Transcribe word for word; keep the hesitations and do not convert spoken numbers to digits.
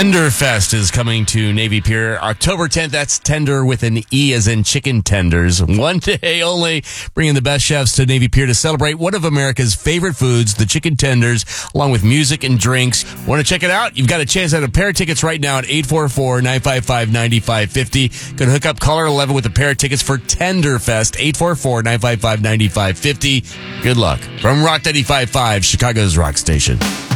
Tenderfest is coming to Navy Pier October tenth. That's tender with an E as in chicken tenders. One day only, bringing the best chefs to Navy Pier to celebrate one of America's favorite foods, the chicken tenders, along with music and drinks. Want to check it out? You've got a chance at a pair of tickets right now at eight four four, nine five five, nine five five zero. Going to hook up caller eleven with a pair of tickets for Tenderfest, eight four four, nine five five, nine five five zero. Good luck. From Rock ninety-five point five, Chicago's rock station.